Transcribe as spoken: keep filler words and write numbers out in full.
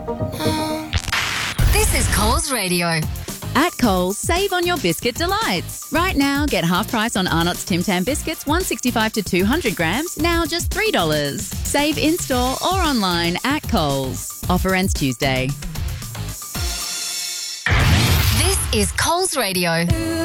This is Coles Radio. At Coles, save on your biscuit delights. Right now, get half price on Arnott's Tim Tam biscuits, one sixty-five to two hundred grams, now just three dollars. Save in-store or online at Coles. Offer ends Tuesday. This is Coles Radio.